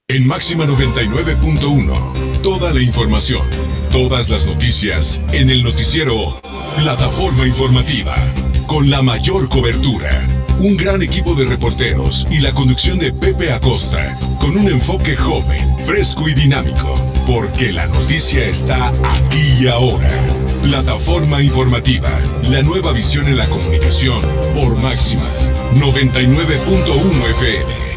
En Máxima 99.1, toda la información, todas las noticias en el noticiero Plataforma Informativa, con la mayor cobertura, un gran equipo de reporteros y la conducción de Pepe Acosta, con un enfoque joven, fresco y dinámico, porque la noticia está aquí y ahora. Plataforma Informativa, la nueva visión en la comunicación por Máxima 99.1 FM.